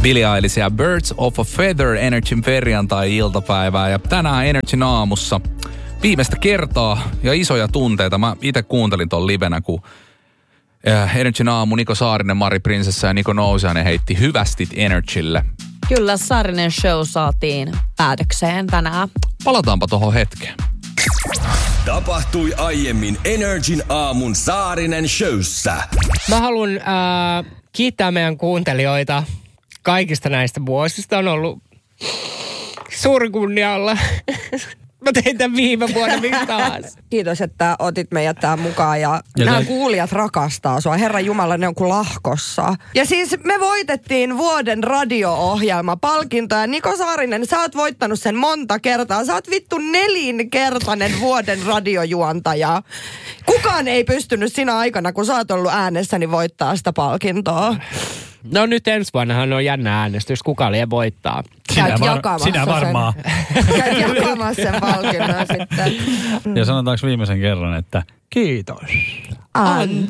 Billie Eilish ja Birds of a Feather Energyn perjantai-iltapäivää. Ja tänään Energyn aamussa viimeistä kertaa ja isoja tunteita. Mä itse kuuntelin ton livenä, kun Energyn aamu Niko Saarinen, Mari Prinsessa ja Niko Nousiainen heitti hyvästit Energylle. Kyllä, Saarinen show saatiin päätökseen tänään. Palataanpa tohon hetkeen. Tapahtui aiemmin Energyn aamun Saarinen showssa. Mä haluan kiittää meidän kuuntelijoita kaikista näistä vuosista. On ollut suuri kunnia olla. Mä tein tämän viime vuonna miksi taas. Kiitos, että otit meidät tähän mukaan ja nämä kuulijat rakastaa sua. Herran Jumala, ne on kuin lahkossa. Ja siis me voitettiin vuoden radio-ohjelma palkintoja. Niko Saarinen, sä oot voittanut sen monta kertaa. Sä oot vittu 4-kertainen vuoden radiojuontaja. Kukaan ei pystynyt sinä aikana, kun sä oot ollut äänessäni voittaa sitä palkintoa. No nyt ensi vuonnahan on jännä äänestys, kuka liian voittaa. Sinä varmaan. Käyt jakamassa sen palkinnon sitten. Ja sanotaanko viimeisen kerran, että kiitos. Anteeksi.